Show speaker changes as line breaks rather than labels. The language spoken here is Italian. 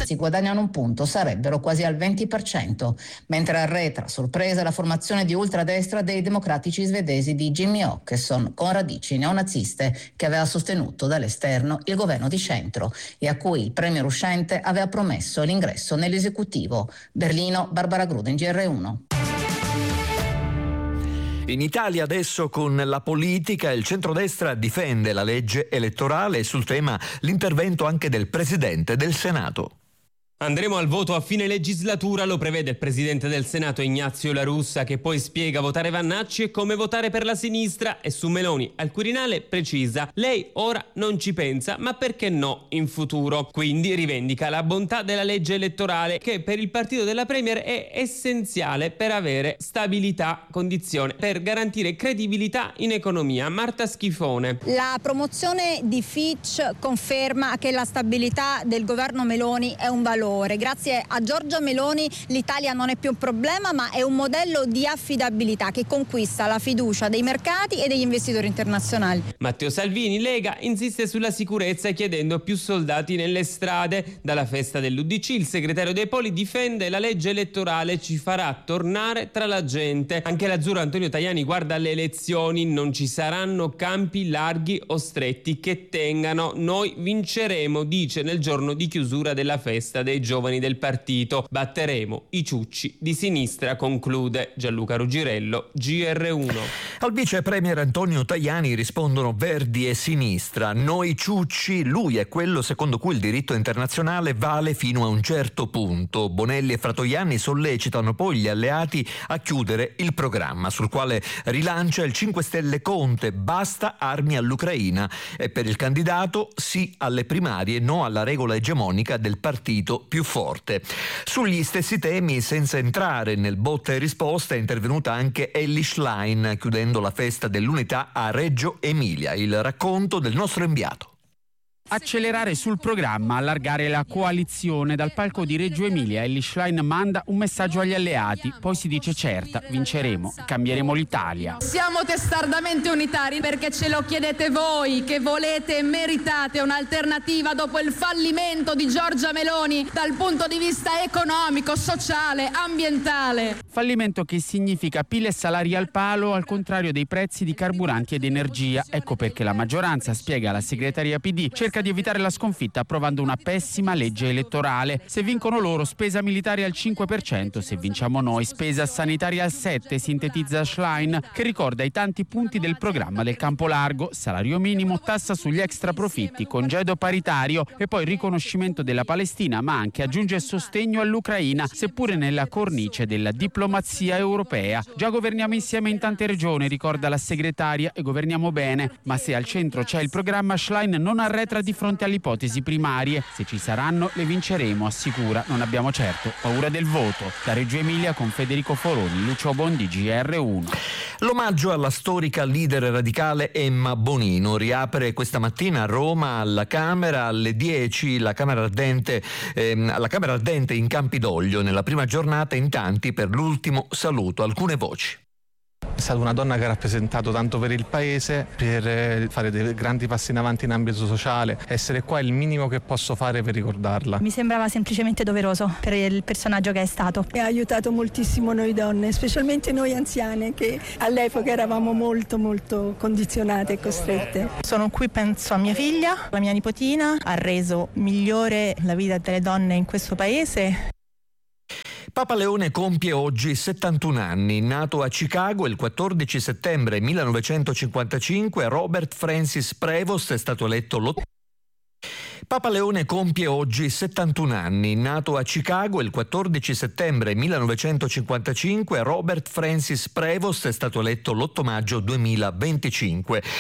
si guadagnano un punto, sarebbero quasi al 20%, mentre arretra, sorpresa, la formazione di ultradestra dei democratici svedesi di Jimmy Åkesson, con radici neonaziste, che aveva sostenuto dall'esterno il governo di centro e a cui il premier uscente aveva promesso l'ingresso nell'esecutivo. Berlino, Barbara Gruden, GR1.
In Italia adesso con la politica il centrodestra difende la legge elettorale e sul tema l'intervento anche del Presidente del Senato.
Andremo al voto a fine legislatura, lo prevede il Presidente del Senato Ignazio La Russa, che poi spiega votare Vannacci e come votare per la sinistra, e su Meloni al Quirinale precisa: lei ora non ci pensa, ma perché no in futuro? Quindi rivendica la bontà della legge elettorale, che per il partito della Premier è essenziale per avere stabilità, condizione per garantire credibilità in economia. Marta Schifone.
La promozione di Fitch conferma che la stabilità del governo Meloni è un valore. Grazie a Giorgia Meloni l'Italia non è più un problema, ma è un modello di affidabilità che conquista la fiducia dei mercati e degli investitori internazionali.
Matteo Salvini, Lega, insiste sulla sicurezza chiedendo più soldati nelle strade. Dalla festa dell'UDC il segretario dei Poli difende la legge elettorale, ci farà tornare tra la gente. Anche l'azzurro Antonio Tajani guarda alle elezioni: non ci saranno campi larghi o stretti che tengano, noi vinceremo, dice nel giorno di chiusura della festa dei giovani del partito. Batteremo i ciucci di sinistra, conclude. Gianluca Rugirello, GR1.
Al vice premier Antonio Tajani rispondono Verdi e sinistra. Noi ciucci, lui è quello secondo cui il diritto internazionale vale fino a un certo punto. Bonelli e Fratoianni sollecitano poi gli alleati a chiudere il programma, sul quale rilancia il 5 Stelle Conte: basta armi all'Ucraina. E per il candidato sì alle primarie, no alla regola egemonica del partito più forte. Sugli stessi temi, senza entrare nel botta e risposta, è intervenuta anche Elly Schlein, chiudendo la festa dell'unità a Reggio Emilia. Il racconto del nostro inviato.
Accelerare sul programma, allargare la coalizione. Dal palco di Reggio Emilia Elly Schlein manda un messaggio agli alleati, poi si dice certa, vinceremo, cambieremo l'Italia.
Siamo testardamente unitari perché ce lo chiedete voi, che volete e meritate un'alternativa dopo il fallimento di Giorgia Meloni dal punto di vista economico, sociale, ambientale.
Fallimento che significa pile e salari al palo, al contrario dei prezzi di carburanti ed energia. Ecco perché la maggioranza, spiega la segreteria PD, cerca di evitare la sconfitta approvando una pessima legge elettorale. Se vincono loro, spesa militare al 5%, se vinciamo noi, spesa sanitaria al 7%, sintetizza Schlein, che ricorda i tanti punti del programma del campo largo: salario minimo, tassa sugli extra profitti, congedo paritario e poi riconoscimento della Palestina, ma anche aggiunge sostegno all'Ucraina, seppure nella cornice della diplomazia europea. Già governiamo insieme in tante regioni, ricorda la segretaria, e governiamo bene, ma se al centro c'è il programma, Schlein non arretra di fronte alle ipotesi primarie. Se ci saranno, le vinceremo, assicura. Non abbiamo certo paura del voto. Da Reggio Emilia con Federico Foroni, Lucio Bondi, GR1.
L'omaggio alla storica leader radicale Emma Bonino riapre questa mattina a Roma alla Camera alle 10 la Camera Ardente in Campidoglio. Nella prima giornata in tanti per l'ultimo saluto. Alcune voci.
È stata una donna che ha rappresentato tanto per il paese, per fare dei grandi passi in avanti in ambito sociale. Essere qua è il minimo che posso fare per ricordarla.
Mi sembrava semplicemente doveroso per il personaggio che è stato.
E ha aiutato moltissimo noi donne, specialmente noi anziane, che all'epoca eravamo molto condizionate e costrette.
Sono qui, penso a mia figlia, la mia nipotina, ha reso migliore la vita delle donne in questo paese.
Papa Leone compie oggi 71 anni. Nato a Chicago il 14 settembre 1955, Robert Francis Prevost è stato eletto Papa Leone compie oggi 71 anni. Nato a Chicago il 14 settembre 1955, Robert Francis Prevost è stato eletto l'8 maggio 2025.